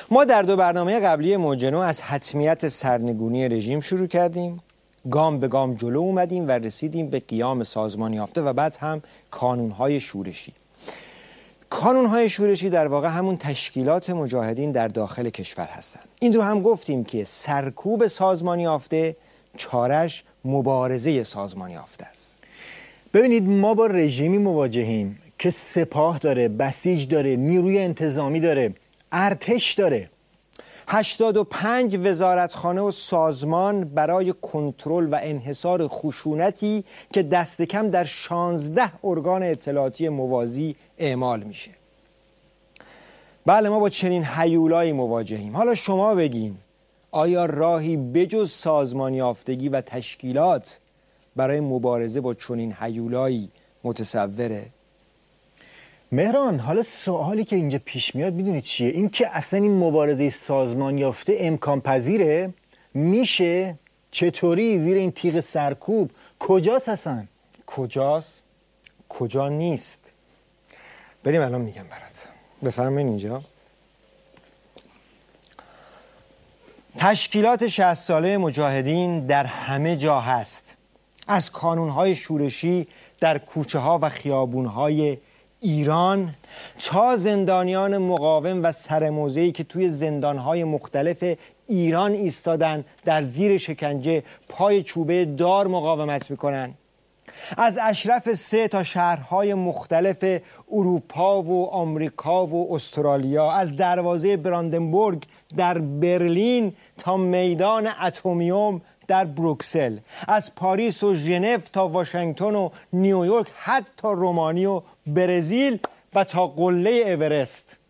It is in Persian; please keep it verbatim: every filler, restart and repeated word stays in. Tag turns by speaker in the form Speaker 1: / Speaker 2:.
Speaker 1: ما در دو برنامه قبلی موج نو از حتمیت سرنگونی رژیم شروع کردیم، گام به گام جلو اومدیم و رسیدیم به قیام سازمان یافته و بعد هم کانونهای شورشی. کانونهای شورشی در واقع همون تشکیلات مجاهدین در داخل کشور هستند. این رو هم گفتیم که سرکوب سازمان یافته چارش مبارزه سازمان یافته است.
Speaker 2: ببینید، ما با رژیمی مواجهیم که سپاه داره، بسیج داره، نیروی انتظامی داره، ارتش داره.
Speaker 1: هشتاد و پنج وزارتخانه و سازمان برای کنترل و انحصار خشونتی که دست کم در شانزده ارگان اطلاعاتی موازی اعمال میشه. بله، ما با چنین هیولایی مواجهیم. حالا شما بگین آیا راهی بجز سازمان یافتگی و تشکیلات برای مبارزه با چنین هیولایی متصوره؟
Speaker 2: مهران، حالا سوالی که اینجا پیش میاد میدونید چیه؟ این که اصلا این مبارزه سازمان یافته امکان پذیره؟ میشه؟ چطوری زیر این تیغ سرکوب؟ کجاست اصلا؟
Speaker 1: کجاست؟ کجا نیست؟ بریم الان میگم برات. بفرمایید اینجا. تشکیلات شصت ساله مجاهدین در همه جا هست، از کانونهای شورشی در کوچه ها و خیابون های ایران تا زندانیان مقاوم و سرموزه‌ای که توی زندانهای مختلف ایران ایستادن در زیر شکنجه پای چوبه دار مقاومت میکنن، از اشرف سه تا شهرهای مختلف اروپا و آمریکا و استرالیا، از دروازه براندنبورگ در برلین تا میدان اتمیوم در بروکسل، از پاریس و ژنو تا واشنگتن و نیویورک، حتی رومانی و برزیل و تا قله اورست.